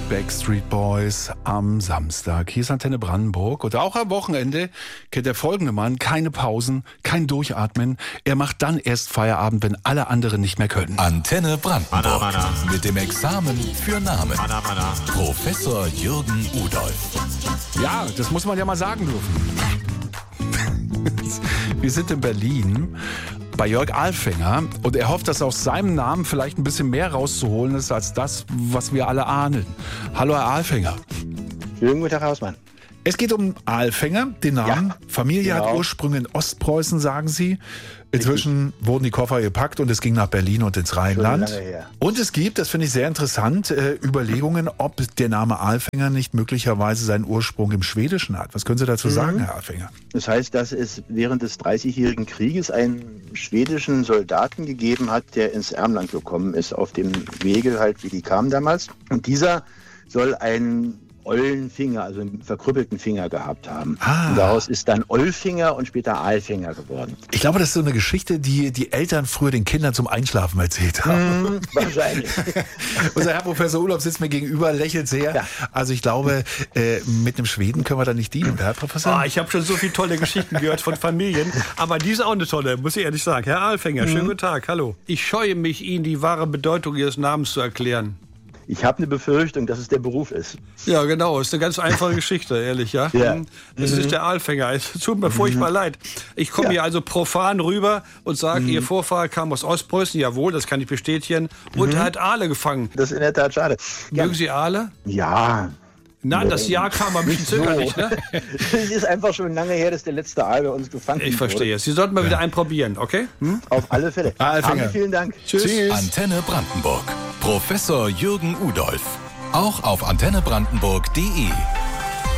Backstreet Boys am Samstag. Hier ist Antenne Brandenburg. Und auch am Wochenende kennt der folgende Mann keine Pausen, kein Durchatmen. Er macht dann erst Feierabend, wenn alle anderen nicht mehr können. Antenne Brandenburg. Mit dem Examen für Namen. Professor Jürgen Udolf. Ja, das muss man ja mal sagen dürfen. Wir sind in Berlin bei Jörg Alfinger und er hofft, dass aus seinem Namen vielleicht ein bisschen mehr rauszuholen ist als das, was wir alle ahnen. Hallo, Herr Alfinger. Schönen guten Tag, Herr Hausmann. Es geht um Alfinger, den Namen. Ja, Familie genau. hat Ursprünge in Ostpreußen, sagen Sie. Inzwischen wurden die Koffer gepackt und es ging nach Berlin und ins Rheinland. Schon lange her. Und es gibt, das finde ich sehr interessant, Überlegungen, ob der Name Alfinger nicht möglicherweise seinen Ursprung im Schwedischen hat. Was können Sie dazu sagen, Herr Alfinger? Das heißt, dass es während des 30-jährigen Krieges einen schwedischen Soldaten gegeben hat, der ins Ermland gekommen ist, auf dem Wege halt, wie die kamen damals. Und dieser soll einen ollen Finger, also einen verkrüppelten Finger gehabt haben. Und daraus ist dann Ollfinger und später Aalfinger geworden. Ich glaube, das ist so eine Geschichte, die die Eltern früher den Kindern zum Einschlafen erzählt haben. Wahrscheinlich. Unser Herr Professor Urlaub sitzt mir gegenüber, lächelt sehr. Ja. Also ich glaube, mit einem Schweden können wir da nicht dienen, Herr Professor? Ich habe schon so viele tolle Geschichten gehört von Familien, aber die ist auch eine tolle, muss ich ehrlich sagen. Herr Alfinger, schönen guten Tag, hallo. Ich scheue mich, Ihnen die wahre Bedeutung Ihres Namens zu erklären. Ich habe eine Befürchtung, dass es der Beruf ist. Ja, genau, ist eine ganz einfache Geschichte, ehrlich, ja. Ja. Das ist der Alfinger, es tut mir furchtbar leid. Ich komme hier also profan rüber und sage, Ihr Vorfahr kam aus Ostpreußen, jawohl, das kann ich bestätigen, und er hat Aale gefangen. Das ist in der Tat schade. Mögen Sie Aale? Ja. Nein, das Jahr kam ein bisschen zögerlich, ne? Es ist einfach schon lange her, dass der letzte Aal bei uns gefangen wurde. Ich verstehe. Sie sollten mal wieder einen probieren, okay? Auf alle Fälle. Alfinger. Vielen Dank. Tschüss. Antenne Brandenburg. Professor Jürgen Udolf. Auch auf antennebrandenburg.de.